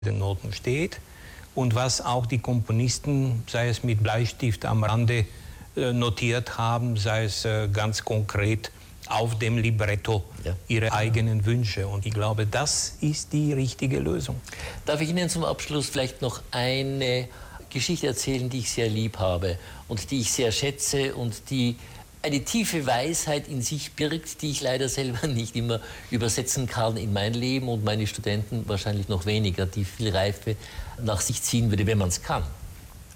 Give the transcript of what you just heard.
den Noten steht und was auch die Komponisten, sei es mit Bleistift am Rande, notiert haben, sei es ganz konkret auf dem Libretto, ihre eigenen Wünsche. Und ich glaube, das ist die richtige Lösung. Darf ich Ihnen zum Abschluss vielleicht noch eine Geschichte erzählen, die ich sehr lieb habe und die ich sehr schätze und die eine tiefe Weisheit in sich birgt, die ich leider selber nicht immer übersetzen kann in mein Leben und meine Studenten wahrscheinlich noch weniger, die viel Reife nach sich ziehen würde, wenn man es kann.